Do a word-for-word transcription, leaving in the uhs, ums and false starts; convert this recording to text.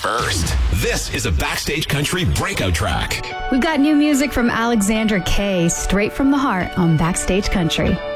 first. This is a Backstage Country breakout track. We've got new music from Alexandra Kay, straight from the heart on Backstage Country.